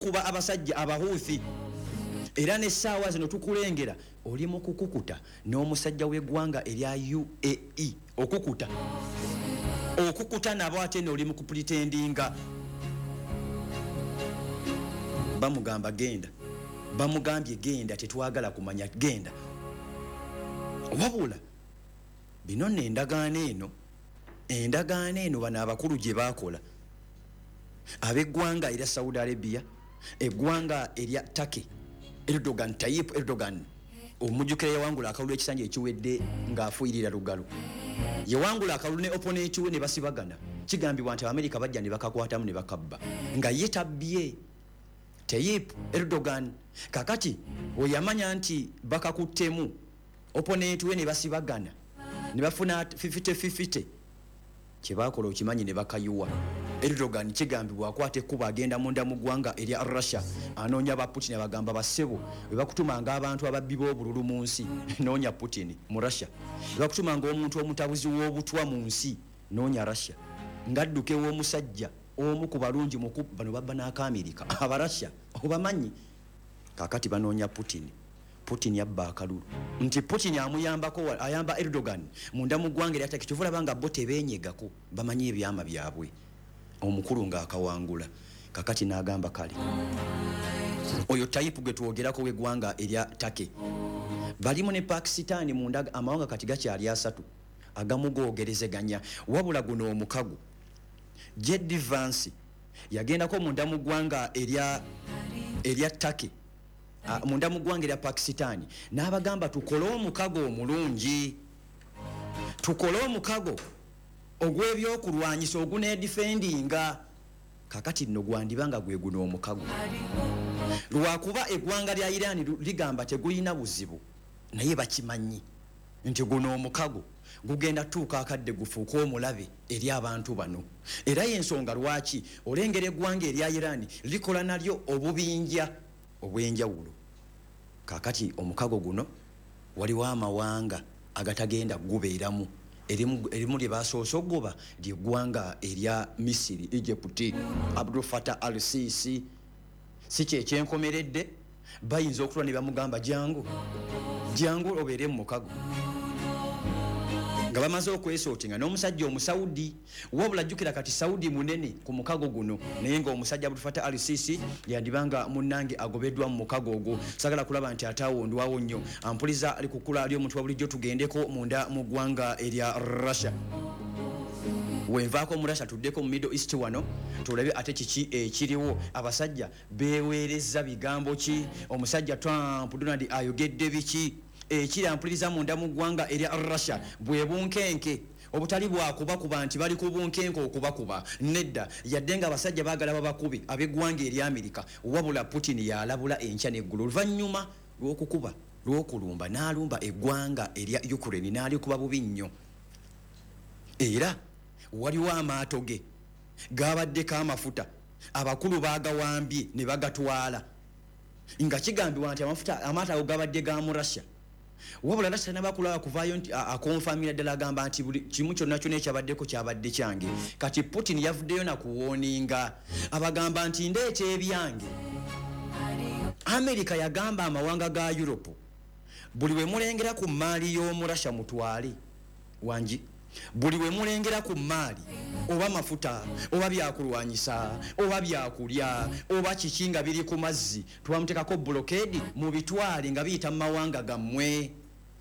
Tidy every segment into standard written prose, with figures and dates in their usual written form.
kuba abasajja abahuuthi era n'essaawa zino tukulengera oli mu kukukuta n'omusajja w'eggwanga erya UAE okukuta nabo ate n'oli mu kupretendinga bamugamba genda bamugambye genda tetwagala kumanya genda wabula bino n'endagaano eno bano abakulu gye baakola ab'eggwanga erya Saudi Arabia eggwanga erya Turkey Tayyip Erdogan omujjukira yawangula akalulu ekisanja ekiwedde ng'afuuyirira lugalo yawangula akalulu ne opponent we ne basibagana kigambibwa nti Amerika bajja ne bakakwatamu ne bakabba nga yetabye Tayyip Erdogan kakati oyamanya nti bakakuttemu opponent we ne basibagana ne bafuna 50-50 kyebakola okimanyi ne bakayuwa Erdogan kigambibwa akwate kuba agenda munda mu ggwanga erya Russia anoonya ba Putin abagamba basebo bwe bakutumanga abantu ababbi b'obululu mu nsi noonya Putin mu Russia bwe bakutumanga omuntu omutabuzi w'obutwa mu nsi noonya Russia ngadduke w'omusajja omu ku balungi mu bano babba n'Amerika aba Russia obamanyi kakati banoonya Putin yabba akalulu nti Putin amuyambako ayamba Erdogan munda mu ggwanga erya Turkey kivula banga bo tebeenyegako bamanyi ebyama byabwe omukulu ng'akawangula kakati n'agamba kale oyo Tayyip gwe twogerako w'eggwanga erya Turkey balimu ne Pakistan munda amawanga kati gakyali asatu agamu googerezeganya wabula guno omukago JD Vance yagendako munda mu ggwanga erya Turkey munda mu ggwanga erya Pakistan n'abagamba tukole omukago omulungi tukole omukago ogw'ebyokulwanyisa oguneedifendinga kakati nno gwandibanga gwe guno omukago lwakuba eggwanga lya Iran ligamba tegulina buzibu naye bakimanyi nti guno omukago gugenda tuuka akadde gufuuka omulabe eri abantu bano era y'ensonga lwaki olengera eggwanga erya Iran likola nalyo obubinja obw'enjawulo kakati omukago guno waliwo amawanga agatagenda gubeeramu erimu lye basoose okugoba ly'eggwanga erya Misiri Egypt Abdul Fattah al-Sisi si kyekyenkomeredde bayinza okulwa ne bamugamba jangu obeere mu mukago nga bamaze okwesootinga n'omusajja omusaudi wabula jjukira kati Saudi munene ku mukago guno naye ng'omusajja Abdul Fattah al-Sisi yandibanga munnange agobeddwa mu mukago ogwo sagala kulaba nti ataawondwawo nnyo ampuliza ali kukula ali omuntu wa bulijjo tugendeko munda mu ggwanga erya Russia wenvaako mu Russia tuddeko mu Middle East wano tulabe ate kiki ekiriwo abasajja beeweereza bigambo ki omusajja Trump Donald ayogedde biki ekirampuliriza munda mu ggwanga erya Russia bwe bunkenke obutali bwakubakuba nti bali ku bunkenke okubakuba nedda yadde nga abasajja baagala babakubi ab'eggwanga erya Amerika wabula Putin yalabula enkya n'eggulu oluvannyuma lw'okulumba n'alumba eggwanga erya Ukraine n'alikuba bubi nnyo era waliwo amaato ge gabaddeko amafuta abakulu baagawambye ne bagatwala nga kigambibwa nti amaato ago gabadde ga mu Russia wabula Russia n'abakulu akuvaayo nti akonfamira ddala agamba nti buli kimu kyonna kyonna ekyabaddeko kyabadde kyange kati Putin yavuddeyo na kuwooninga abagamba nti ndeeta ebyange Amerika yagamba amawanga ga Europe buli we mulengera ku maali y'omu Russia mutwale wangi buli we mulengera ku maali oba mafuta oba byakulwanyisa oba byakulya oba kiki nga biri ku mazzi twamutekako blockade mu bitwale nga biyita mu mawanga gammwe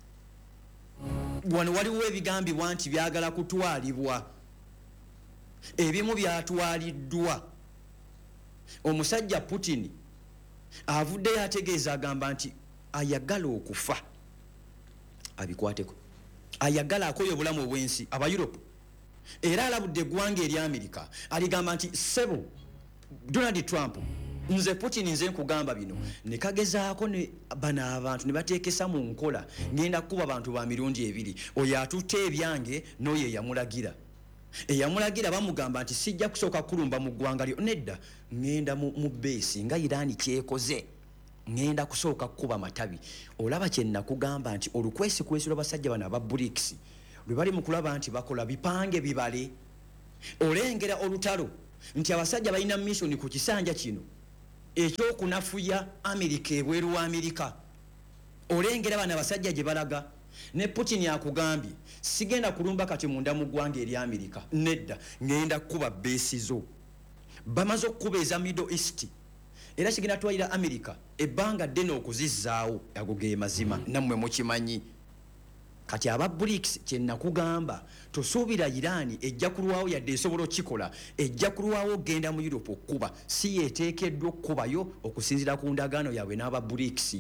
wano waliwo ebigambibwa nti byagala kutwalibwa ebimu byatwaliddwa omusajja Putin avuddeyo ategeeza agamba nti ayagala okufa abikwateko ayagala akoye obulamu obw'ensi aba Europe era alabudde eggwanga erya Amerika aligamba nti sebo Donald Trump nze Putin nze nkugamba bino ne kagezaako ne bana abantu ne bateekesa mu nkola ngenda kuba abantu ba mirundi ebiri oyo atutte ebyange n'oyo eyamulagira bamugamba nti sijja kusooka kulumba mu ggwanga lyo nedda ngenda mu beesi nga Iran kyekoze ngenda kusooka kuba matabi olaba kye nakugamba nti olukwesi lw'abasajja bano aba BRICS lwe bali mu kulaba nti bakola bipange bibale olengera olutalo nti abasajja balina mission ku kisanja kino ekyokunafuya Amerika ebweru wa Amerika. Olengera bana basajja gye balaga ne Putin akugambye sigenda kulumba kati munda mu ggwanga eri Amerika nedda ngenda kuba besizo bamaze okuba eza Middle East era kigenda twalira Amerika ebbanga ddene okuzizzaawo ago ge mazima nammwe mukimanyi kati aba BRICS kye nakugamba tosuubira Iran ejja kulwawo yadde esobola okikola ejja kulwawo genda mu Europe okuba si yeteekeddwa okubayo okusinzira ku ndagaano yaabwe n'aba BRICS.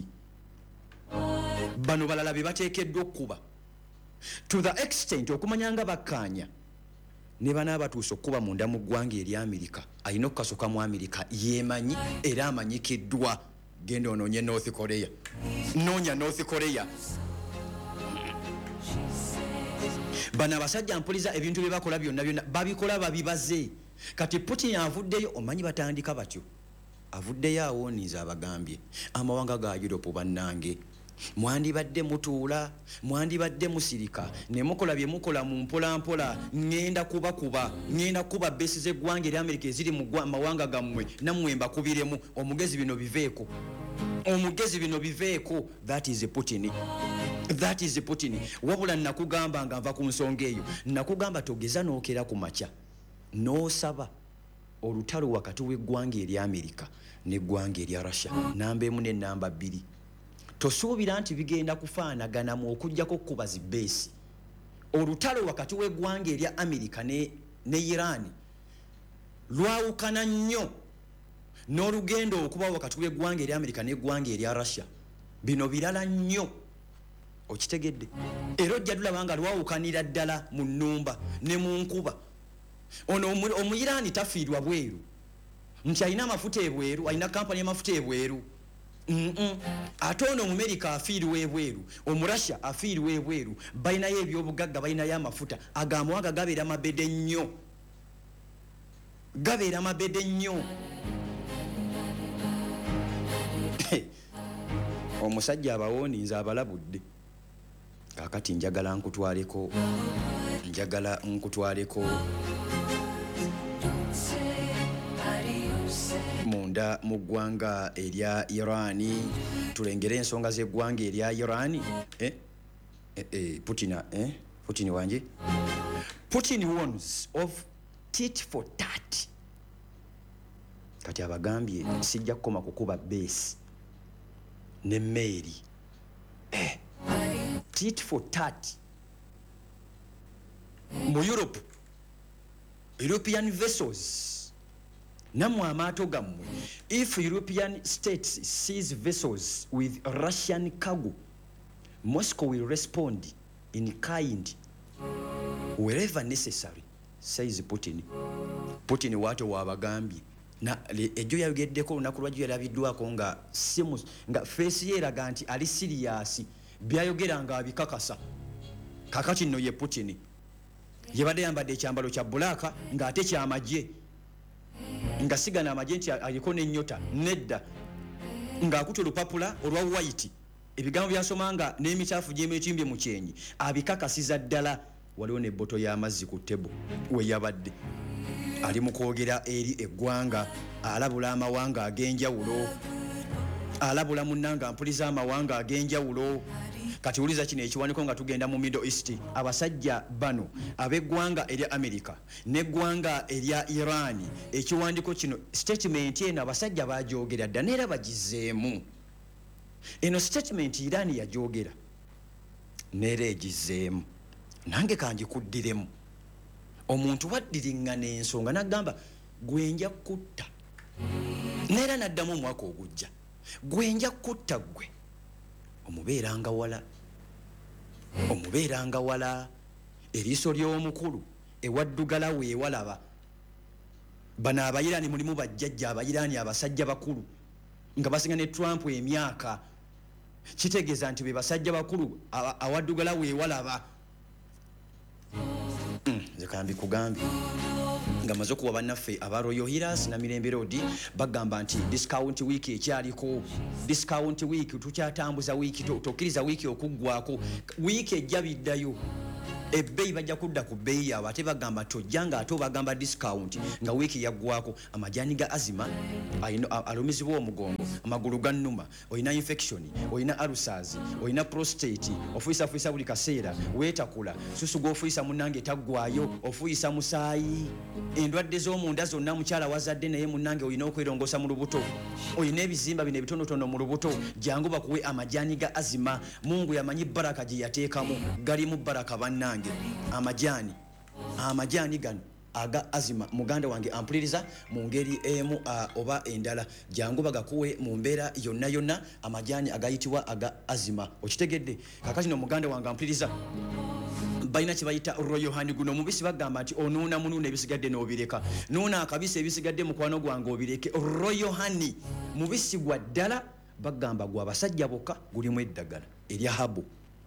Bano balala be bateekeddwa okuba to the extent okumanyanga bakkaanya ne bana abatuusa okuba munda mu ggwanga eri Amerika alina okukasoka mu Amerika yeemanyi era amanyikiddwa. Genda onoonye North Korea, noonya North Korea. Bano abasajja mpuliza ebintu bye bakola byonna byonna babikola babibaze. Kati Putin avuddeyo omanyi batandika batyo avuddeyo awoniza abagambye amawanga ga Europe bannange mwandibadde mutuula mwandibadde musirika ne mukola bye mukola mu mpola ngenda kuba besi z'eggwanga eri Amerika eziri mu mawanga gammwe nammwe mbakubiremu omugezi bino biveeko. That is Putin. Wabula nakugamba nga nva ku nsonga eyo nakugamba togeza nookera ku makya n'osaba olutalo wakati w'eggwanga eri Amerika n'eggwanga eri Russia namba emu ne namba bbiri. Tosuubira nti bigenda kufaanagana mu okujjako kuba zibeesi. Olutalo wakati w'eggwanga eri Amerika ne Iran lwawukana nnyo n'olugendo okuba wakati w'eggwanga eri Amerika n'eggwanga eri Russia. Bino birala nnyo okitegedde era ojja tulaba nga lwawukanira ddala mu nnumba ne mu nkuba. Ono Omuyiraani tafiirwa bweru nti alina amafuta ebweru alina kampani y'amafuta ebweru. Ate ono Omumerika afiirwa ebweru Omurasha afiirwa ebweru balinayo ebyobugagga balinayo amafuta agamawanga gabeera mabede nnyo. Omusajja abawoniinze abalabudde kakati njagala nkutwaleko munda mu ggwanga erya Irani tulengere ensonga z'eggwanga erya Irani. Putin wanje Putin warns of tit for tat. Kati abagambye sijja kukoma kukuba base ne meeri tit for tat mu European vessels namwe amaato gammwe. If European states seize vessels with Russian cargo, Moscow will respond in kind wherever necessary, says Putin. Putin wato wabagambye na ejo yayogeddeko olunaku lwajjo yalabiddwako nga feesi yeeraga nti ali siriyasi byayogera nga abikakasa. Kakati nno ye Putin yebadde yambadde ekyambalo kya bbulaaka ng'ate kyamagye nga sigana amagye nti aliko n'ennyota nedda ng'akuta olupapula olwa white ebigambo byasomanga n'emikyafu gy'emekimbye mu kyenyi abikakasiza ddala. Waliwo n'ebboto y'amazzi ku ttebo we yabadde ali mu kwogera eri eggwanga alabula amawanga ag'enjawulo alabula munnanga mpuliza amawanga ag'enjawulo. Kati uliza kino ekiwaniko nga tugenda mu Middle East abasajja bano ab'eggwanga erya Amerika n'eggwanga erya Iran ekiwandiko kino statement eno abasajja bagyogera dda neera bagizeemu. Eno statement Iran yagyogera neera egizeemu nange kangikuddiremu. Omuntu waddiriŋŋana ensonga n'agamba gwenja kutta neera n'addamu omwaka ogujja gwenja kutta gwe omubeeranga wala eriiso ly'omukulu ewaddugala weewalaba. Bano Abayiraani mulimu bajjajja Abayiraani abasajja bakulu nga basinga ne Trump emyaka. Kitegeeza nti be basajja bakulu awaddugala weewalaba. Nze kambi kugambye nga maze okuwa bannaffe aba Royal Healers na Mirembe Road bagamba nti discount week ekyaliko. Discount week tukyatambuza week tokkiriza week okuggwako week ejja biddayo ebbeeyi bajja kudda ku bbeeyi yaabwe ate bagamba tojja nga ate obagamba discount nga wiiki yaggwako. Amajaani ga azima alumizibwa omugongo, amagulu gannuma, olina infection, olina ulcers, olina prostate, ofuyisafuuyisa buli kaseera, weetakula, susu gw'ofuuyisa munnange taggwayo, ofuuyisa musaayi, endwadde z'omunda zonna mukyala wazadde naye munnange olina okwerongoosa mu lubuto, olina ebizimba bino ebitonotono mu lubuto, jangu bakuwe amajaani ga azima. Mungu yamanyi baraka gye yateekamu, galimu baraka bannange. Amajaani gano aga azima muganda wange ampuliriza mu ngeri emu oba endala, jangu bagakuwe mu mbeera yonna yonna, amajaani agayitibwa aga azima. Okitegedde? Kakati no muganda wange ampuliriza, balina kye bayita Royal Honey. Guno omubisi bagamba nti onuuna munuuna ebisigadde n'obireka. Nuuna akabisi ebisigadde mukwano gwange obireke. Royal Honey mubisi gwa ddala, bagamba gwa basajja bokka, gulimu eddagala erya habu.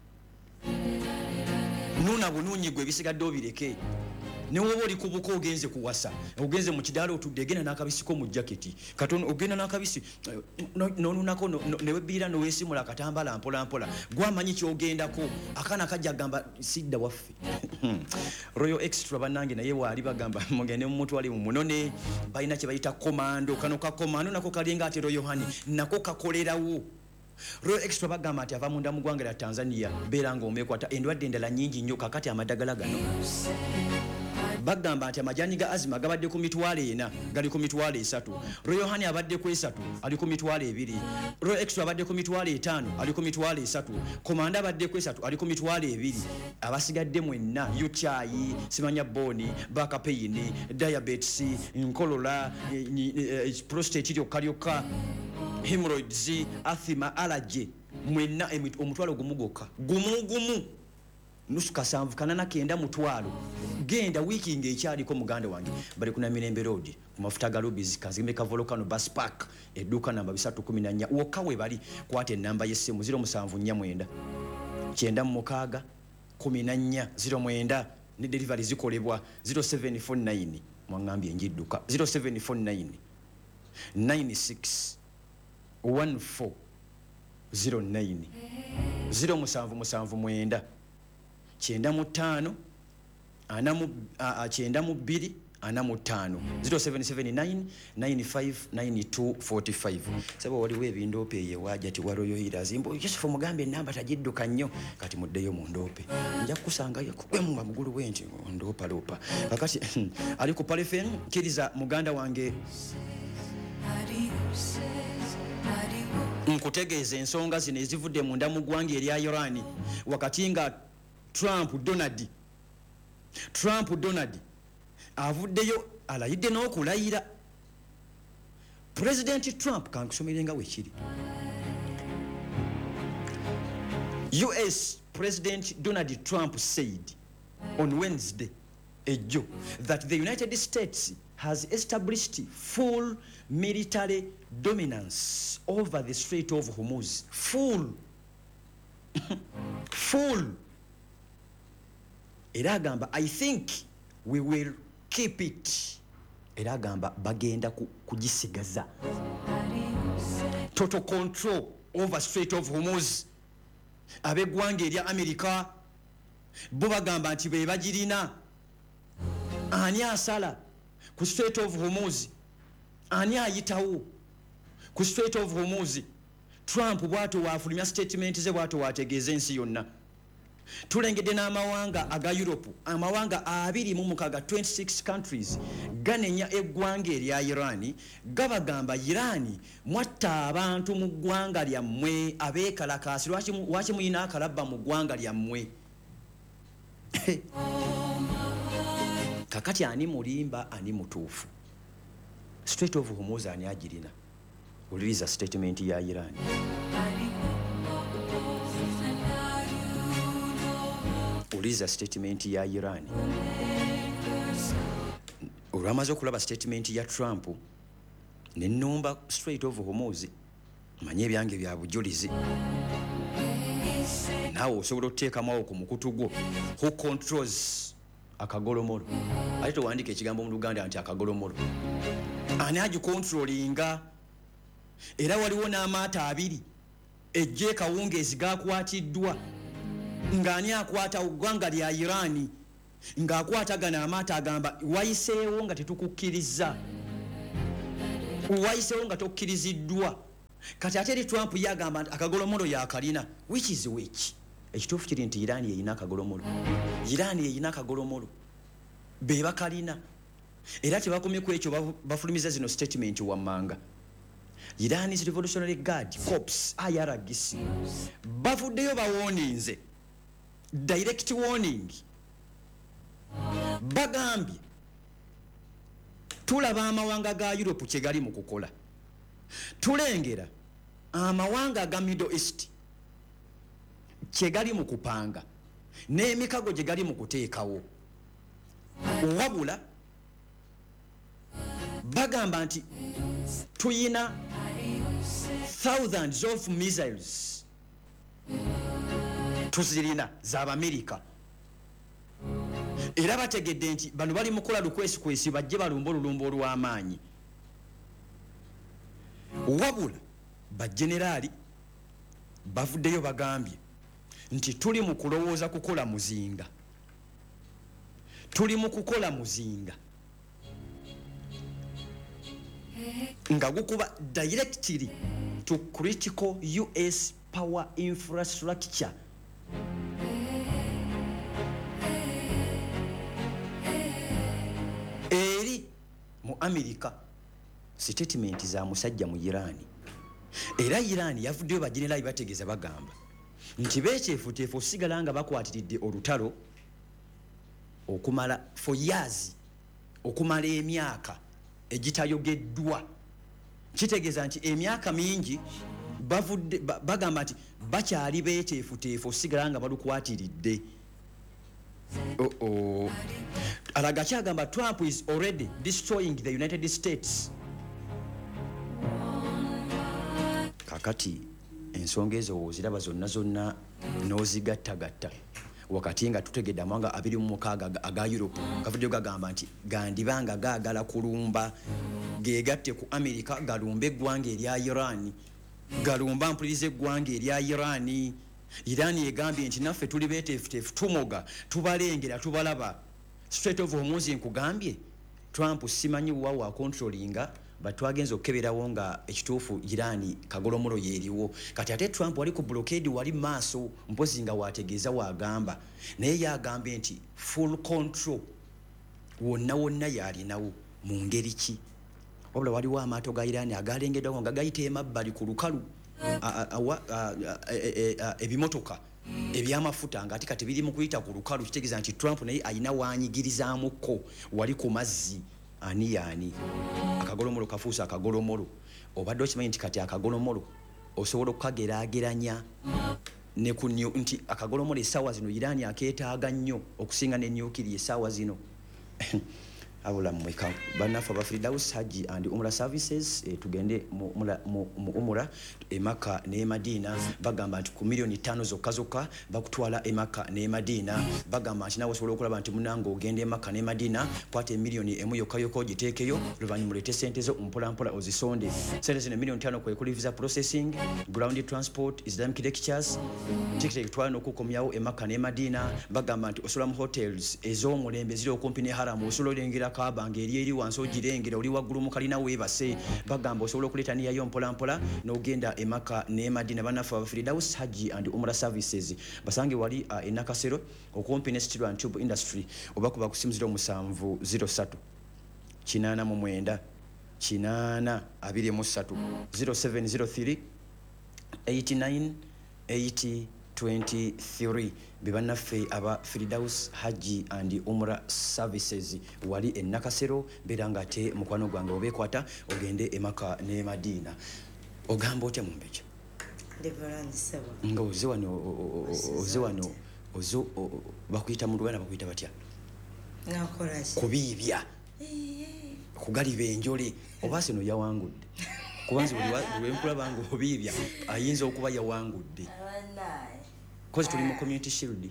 Nuuna bunuunyi gwe ebisigadde obireke. Ne woba oli kubuka ogenze kuwasa, ogenze mu kidaala otudde, genda n'akabisiko mu jaketi, katono ogenda n'akabisi n'onuunako ne webbiira n'oweesimula akatambala mpola mpola, gwamanyi kyogendako. Akaana kajja gamba sidda waffe. Royal Extra bannange naye waali bagamba mugende mumutwale mu munone, balina kye bayita komando. Kano ka komando nako kalinga ate Royal Honey nako kakolerawo. Royal Extra bagamba nti ava munda mu ggwanga lya Tanzania, beera ng'omeekwata endwadde endala nnyingi nnyo. Kakati amadagala gano bagamba nti amajaani ga azima gabadde ku mitwalo 4 gali ku mitwalo 3. Royal Honey abadde ku 3 ali ku mitwalo 2. Royal Extra abadde ku mitwalo 5 ali ku mitwalo 3. Komanda abadde ku 3 ali ku mitwalo 2. Abasigadde mwenna UTI, simanya boni, back pain, diabetes, nkolola, prostate lyokka, hemorrhoids, asthma, allergy, mwenna omutwalo gumugoka gumu nusu kasanvu kanana kenda mutwalo. Genda wiiki ng'ekyaliko muganda wange, bali kuna Mirembe Road ku mafuta ga Rubies, Kazimbe ka Volcano Bus Park, edduuka namba 314 wokka we bali. Kwata ennamba y'essimu 0749 966 14 09 ne delivery zikolebwa 0749 mwangambye njidduka 0749 96 14 09 0779 95 92 45 0779 95 92 45. Saba waliwo ebindoope eyewaja ti Royal Healers mbo Yusufu mugambe namba tagidduka nnyo, kati muddeyo mu ndoope nja kukusangayo kwemu mugulu wenti ndoopa loopa. Kakati ali ku Palefen kiriza muganda wange nkutegeeza ensonga zino ezivudde munda mu ggwanga erya Iran wakati nga Trump Donald avuddeyo alayidde n'okulayira. President Trump kankusomerenga wekiri. US President Donald Trump said on Wednesday that the United States has established full military dominance over the Strait of Hormuz. Full. Era agamba I think we will keep it. Era agamba bagenda kugisigaza. Total control over Strait of Hormuz. Ab'eggwanga erya America bo bagamba nti be bagirina. Ani asala ku Strait of Hormuz? Ani ayitawo ku Strait of Hormuz? Trump bwato waafulumya statement ze bwato waategeeza ensi yonna. Tulengedde n'amawanga aga Europe, amawanga 26 26 countries ganenya eggwanga erya Iran, gabagamba Iran mwatta abantu mu ggwanga lyammwe abeekalakaasi, lwaki muyina akalabba mu ggwanga lyammwe? Kakati ani mulimba ani mutuufu? Strait of Hormuz ani agirina? Uliriza statement ya Iran. Uliriza statement ya Iran. Olwamaze okulaba statement ya Trump n'ennumba Strait of Hormuz, manye ebyange bya bujulizi. Naawe osobola okuteekamawo ku mukutu gwo who controls akagolomolo. Ate towandika ekigambo mu Luganda nti akagolomolo. Ani agikontrolinga? Era waliwo n'amaato 2 ejje kawungeezi gakwatiddwa ng'ani akwata ggwanga lya Iran ng'akwatagana amaato agamba wayiseewo nga tetukukkiriza, wayiseewo nga tokkiriziddwa. Kati ate eri Trump yagamba nti akagolomolo yakalina. Which is which? Ekituufu kiri nti Iran yeyina akagolomolo. Iran yeyina akagolomolo be bakalina. Era tebakomye ku ekyo bafulumiza zino statement wammanga. Iran's Revolutionary Guard Corps IRGC bavuddeyo bawoninze direct warning, bagambye tulaba amawanga ga Europe kye gali mu kukola, tulengera amawanga ga Middle East kye gali mu kupanga n'emikago gye gali mu kuteekawo, wabula bagamba nti tuyina thousands of missiles tuzirina z'Abamerika, era bategedde nti bano bali mukola lukwesikwesi bajje balumba olulumba olw'amaanyi. Wabula bajenerali bavuddeyo bagambye nti tuli mu kulowooza kukola muzinga, tuli mu kukola muzinga nga gukuba directly to critical US power infrastructure. Eri mu America statement za musajja mu Iran. Era Iran yavuddeyo bajenerali bategeeza bagamba nti beekyefuteefu osigala nga bakwatiridde olutalo okumala for years, okumala emyaka egitayogeddwa. Kitegeeza nti emyaka mingi bavudde bagamba nti bakyali beekyefuteefu osigala nga balukwatiridde. Alaga kyagamba Trump is already destroying the United States. Kakati ensonga ezo oziraba zonna n'ozigattagatta wakati nga tutegedde amawanga 26 aga Europe gavuddeyo gagamba nti gandibanga gaagala kulumba geegatte ku America galumba eggwanga erya Iran, galumba mpuliriza eggwanga erya Iran. Iran yegambye nti naffe tuli beeteefuteefu tumoga tubalengera tubalaba. Strait of Hormuz nkugambye Trump simanyi wa wa controllinga batwagenza okeberawo nga ekituufu Iran kagolomolo yeeriwo. Kati ate Trump wali ku blockade wali maaso mpozi nga wategeeza wagamba naye yagambye nti full control wonna yalinawo mu ngeri ki. Wabula waliwo amaato ga Iran agalengeddwawo nga gayita emabbali ku lukalu ebimotoka ebyamafuta nga ate kati biri mu kuyita ku lukalu. Kitegeeza nti Trump naye ayina wanyigirizaamuko wali ku mazzi ani akagolomolo kafuusa akagolomolo. Obadde okimanyi nti kati akagolomolo osobola okukageraageranya ne ku nti akagolomolo essaawa zino Iran akeetaaga nnyo okusinga ne nyukiri essaawa zino. Abula mweka bannaffe aba Firdaus Hajji and Umrah Services tugende mu Umrah Maka ne Madina. Bagamba nti ku milioni 5 zokka bakutwala Maka ne Madina. Bagamba nti nawe osobola okulaba nti munango ogende Maka ne Madina kwate milioni emu yokka ogiteekeyo luvannyuma mulete sente zo mpola ozisonde. Sente zino milioni 5 kwe kuli visa processing, ground transport, Islamic lectures, ticket etwala n'okukomyawo Maka ne Madina. Bagamba nti osobola mu hotels ez'omulembe ziri okumpi ne Haram osobola olengera Kaaba ngeri wansi ogirengera oli waggulu mu kalina weebase. Bagamba osobola okuleeta niyayo mpola n'ogenda Maka ne Madina. Bannaffe aba Firdaus Hajji and Umrah Services basange wali Nakasero okumpi ne Steel and Tube Industry. Obakuba ku simu 0703 889 823 0703 89 80 23. Bibannaffe aba Firdaus Hajji and Umrah Services wali Nakasero beranga te mukwano gwange obekwata ogende Maka ne Madina. Ogamba otya mumbeje nga oze wano ozo bakuyita mu Luganda bakuyita batya kubiibya kugaliba enjole oba sino yawangudde kubanzi buli wenkulaba nga obiibya ayinza okuba yawangudde kozi tuli mu community shield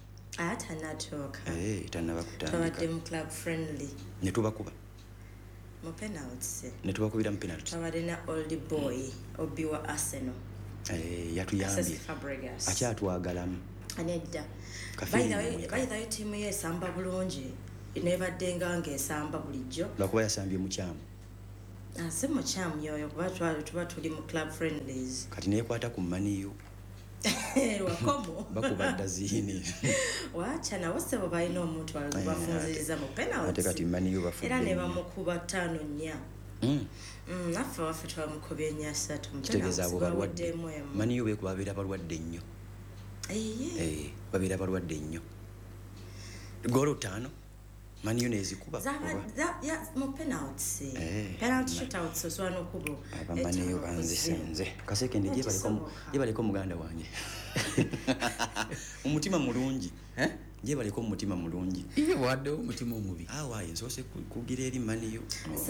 tanaba kutandika club friendly netubakuba mu penalty netubakubira mu penalty tabalina old boy obiwa Arsenal yatuyambye akyatwagalamu anedda Kafeeri by the way tiimu ye esamba bulungi nebadde nga esamba bulijjo lwakuba yasambye mukyamu si mukyamu yoyo kuba tuba tuli mu club friendlies kati neekwata ku maniyo wakomo bakuba ddaziini wacha nawe sebo balina omuntu bafunziriza mu penalty ate kati maniyo bafudde era ne bamukuba 5-4 naffe waffe twamukubye 4-3 kitegeeza abo balwadde maniyo beekuba babeera balwadde nnyo babeera balwadde nnyo goolo 5 maniyo nezikuba mu penalty shootouts oswana okubo abamaniyo banzisenze kasekende gye baliko muganda wange omutima mulungi gye baliko omutima mulungi waddewo omutima omubi awaye nsoose kugira eri maniyo